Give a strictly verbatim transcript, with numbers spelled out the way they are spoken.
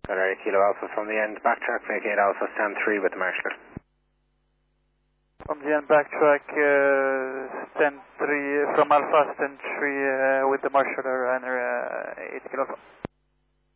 Got our Kilo Alpha from the end, backtrack, make eight Alpha, stand three with the marshaller. From the end, backtrack, uh, stand three, from Alpha, stand three uh, with the marshaller and uh, eight Kilo Alpha.